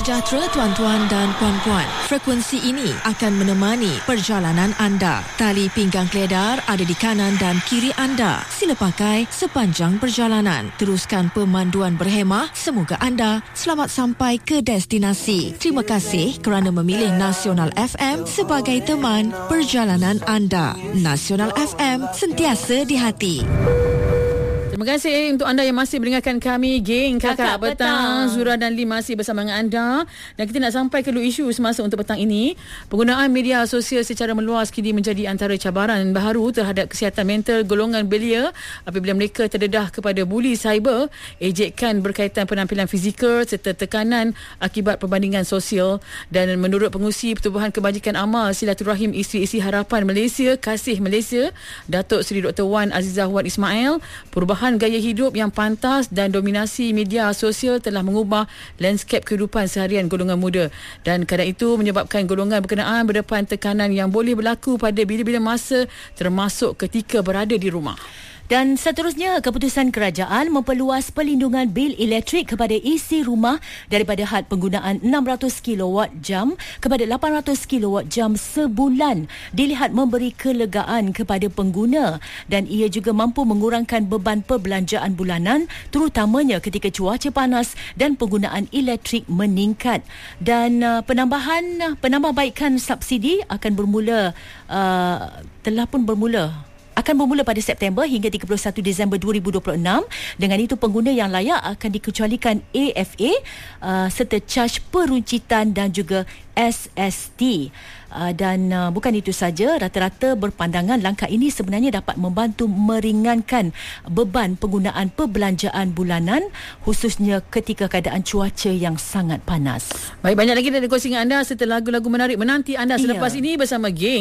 sejahtera tuan-tuan dan puan-puan. Frekuensi ini akan menemani perjalanan anda. Tali pinggang keledar ada di kanan dan kiri anda. Sila pakai sepanjang perjalanan. Teruskan pemanduan berhemah. Semoga anda selamat sampai ke destinasi. Terima kasih kerana memilih Nasional FM sebagai teman perjalanan anda. Nasional FM, sentiasa di hati. Terima kasih untuk anda yang masih mendengarkan kami, geng Kakak Petang. Zura dan Lee masih bersama dengan anda. Dan kita nak sampai ke isu semasa untuk petang ini. Penggunaan media sosial secara meluas kini menjadi antara cabaran baharu terhadap kesihatan mental golongan belia apabila mereka terdedah kepada buli cyber, ejekan berkaitan penampilan fizikal serta tekanan akibat perbandingan sosial. Dan menurut Pengurusi Pertubuhan Kebajikan Amal Silaturahim Isteri-Isteri Harapan Malaysia, Kasih Malaysia, Datuk Seri Dr. Wan Azizah Wan Ismail, perubahan gaya hidup yang pantas dan dominasi media sosial telah mengubah lanskap kehidupan seharian golongan muda, dan kerana itu menyebabkan golongan berkenaan berdepan tekanan yang boleh berlaku pada bila-bila masa, termasuk ketika berada di rumah. Dan seterusnya, keputusan kerajaan memperluas pelindungan bil elektrik kepada isi rumah daripada had penggunaan 600 kWh kepada 800 kWh sebulan dilihat memberi kelegaan kepada pengguna, dan ia juga mampu mengurangkan beban perbelanjaan bulanan terutamanya ketika cuaca panas dan penggunaan elektrik meningkat. Dan penambahbaikan subsidi akan bermula pada September hingga 31 Disember 2026. Dengan itu, pengguna yang layak akan dikecualikan AFA serta caj peruncitan dan juga SST. Dan bukan itu saja, rata-rata berpandangan langkah ini sebenarnya dapat membantu meringankan beban penggunaan perbelanjaan bulanan, khususnya ketika keadaan cuaca yang sangat panas. Baik, banyak lagi dari kongsi anda serta lagu-lagu menarik menanti anda selepas ini bersama geng